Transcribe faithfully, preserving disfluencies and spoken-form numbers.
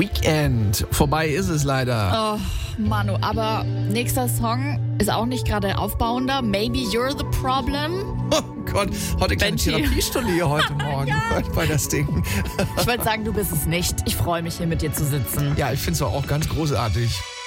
Weekend. Vorbei ist es leider. Oh, Manu, aber nächster Song ist auch nicht gerade aufbauender. Maybe You're the Problem. Oh Gott, heute keine Benji. Therapiestunde hier heute Morgen Ja. bei das Ding. Ich wollte sagen, du bist es nicht. Ich freue mich, hier mit dir zu sitzen. Ja, ich finde es auch ganz großartig.